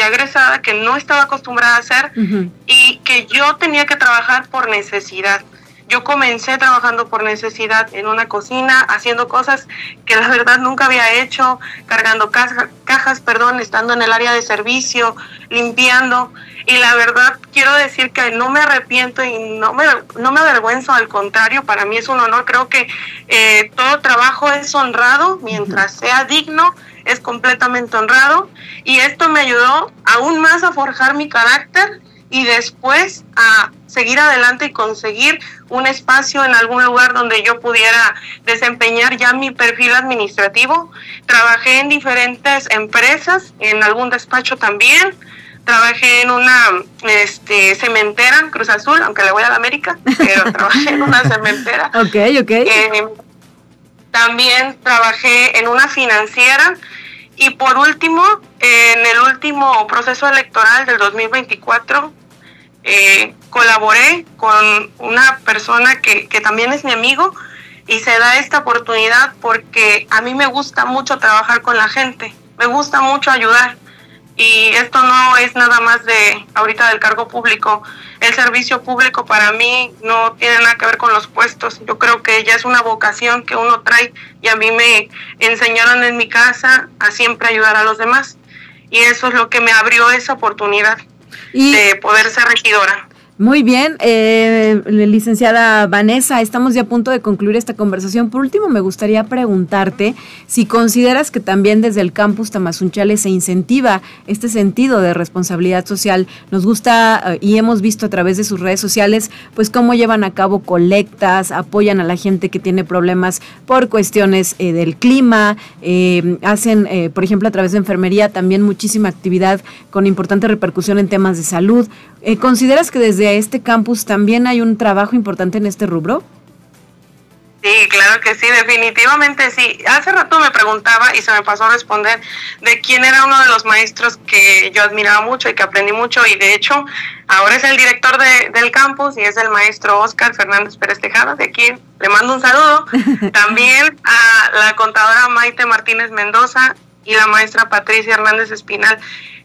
ya egresada, que no estaba acostumbrada a hacer, y que yo tenía que trabajar por necesidad. Yo comencé trabajando por necesidad en una cocina, haciendo cosas que la verdad nunca había hecho, cargando cajas, estando en el área de servicio, limpiando. Y la verdad quiero decir que no me arrepiento y no me avergüenzo, al contrario, para mí es un honor. Creo que todo trabajo es honrado, mientras sea digno, es completamente honrado. Y esto me ayudó aún más a forjar mi carácter y después a seguir adelante y conseguir un espacio en algún lugar donde yo pudiera desempeñar ya mi perfil administrativo. Trabajé en diferentes empresas, en algún despacho también. Trabajé en una cementera, Cruz Azul, aunque le voy a la América, pero trabajé en una cementera. Ok. También trabajé en una financiera. Y por último, en el último proceso electoral del 2024, colaboré con una persona que también es mi amigo, y se da esta oportunidad porque a mí me gusta mucho trabajar con la gente, me gusta mucho ayudar, y esto no es nada más de ahorita del cargo público. El servicio público para mí no tiene nada que ver con los puestos. Yo creo que ya es una vocación que uno trae, y a mí me enseñaron en mi casa a siempre ayudar a los demás, y eso es lo que me abrió esa oportunidad de poder ser regidora. Muy bien, licenciada Vanessa, estamos ya a punto de concluir esta conversación. Por último, me gustaría preguntarte si consideras que también desde el campus Tamazunchale se incentiva este sentido de responsabilidad social. Nos gusta y hemos visto a través de sus redes sociales pues cómo llevan a cabo colectas, apoyan a la gente que tiene problemas por cuestiones del clima, hacen, por ejemplo, a través de enfermería también muchísima actividad con importante repercusión en temas de salud. ¿Consideras que desde este campus también hay un trabajo importante en este rubro? Sí, claro que sí, definitivamente sí. Hace rato me preguntaba y se me pasó a responder de quién era uno de los maestros que yo admiraba mucho y que aprendí mucho, y de hecho ahora es el director del campus y es el maestro Óscar Fernández Pérez Tejada. De aquí le mando un saludo. También a la contadora Maite Martínez Mendoza y la maestra Patricia Hernández Espinal.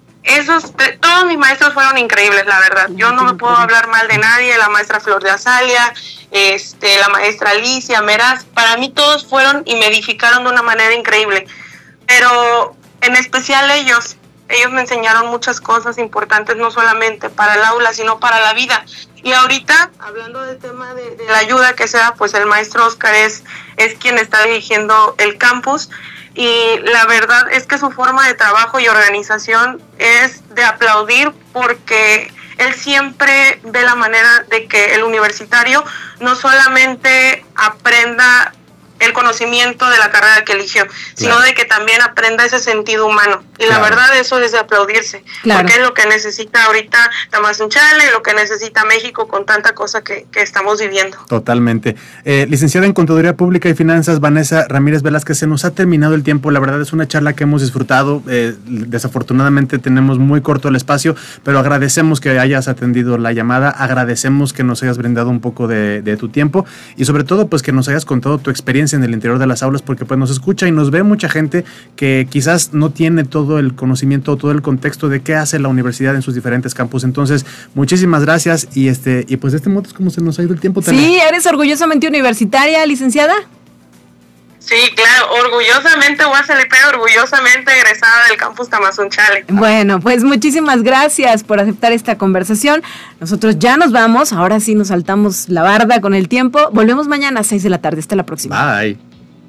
Todos mis maestros fueron increíbles, la verdad. Yo no me puedo hablar mal de nadie. La maestra Flor de Azalia, la maestra Alicia Meraz, para mí todos fueron y me edificaron de una manera increíble. Pero en especial ellos me enseñaron muchas cosas importantes, no solamente para el aula, sino para la vida. Y ahorita, hablando del tema de la ayuda que sea, pues el maestro Óscar es quien está dirigiendo el campus. Y la verdad es que su forma de trabajo y organización es de aplaudir, porque él siempre ve la manera de que el universitario no solamente aprenda el conocimiento de la carrera que eligió, sino de que también aprenda ese sentido humano. Y la verdad, eso es de aplaudirse, porque es lo que necesita ahorita Tamazunchale, lo que necesita México con tanta cosa que estamos viviendo. Totalmente. Licenciada en Contaduría Pública y Finanzas, Vanessa Ramírez Velázquez, se nos ha terminado el tiempo. La verdad es una charla que hemos disfrutado. Desafortunadamente tenemos muy corto el espacio, pero agradecemos que hayas atendido la llamada, agradecemos que nos hayas brindado un poco de tu tiempo, y sobre todo pues que nos hayas contado tu experiencia en el interior de las aulas, porque pues nos escucha y nos ve mucha gente que quizás no tiene todo el conocimiento, todo el contexto de qué hace la universidad en sus diferentes campus. Entonces, muchísimas gracias, y pues de este modo es como se nos ha ido el tiempo. Sí, ¿eres orgullosamente universitaria, licenciada? Sí, claro, orgullosamente UASLP, orgullosamente egresada del campus Tamazunchale. Bueno, pues muchísimas gracias por aceptar esta conversación. Nosotros ya nos vamos, ahora sí nos saltamos la barda con el tiempo. Volvemos mañana a 6 de la tarde. Hasta la próxima. Bye.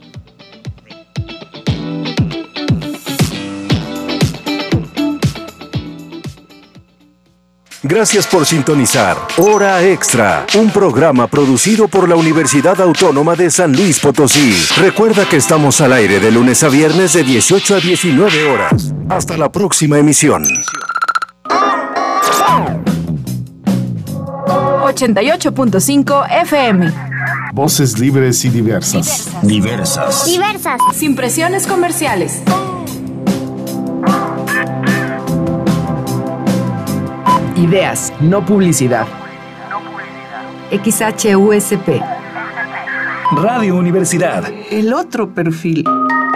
Gracias por sintonizar Hora Extra, un programa producido por la Universidad Autónoma de San Luis Potosí. Recuerda que estamos al aire de lunes a viernes de 18 a 19 horas. Hasta la próxima emisión. 88.5 FM. Voces libres y diversas. Diversas. Sin presiones comerciales. Ideas, no publicidad. XHUSP. Radio Universidad. El otro perfil.